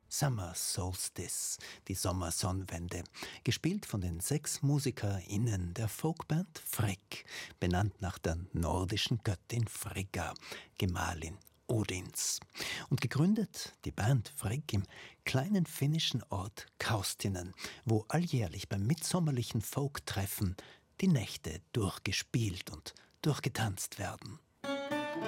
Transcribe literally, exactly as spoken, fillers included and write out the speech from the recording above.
Summer Solstice, die Sommersonnenwende, gespielt von den sechs MusikerInnen der Folkband Frigg, benannt nach der nordischen Göttin Frigga, Gemahlin Odins. Und gegründet die Band Frigg im kleinen finnischen Ort Kaustinen, wo alljährlich beim mitsommerlichen Folktreffen die Nächte durchgespielt und durchgetanzt werden.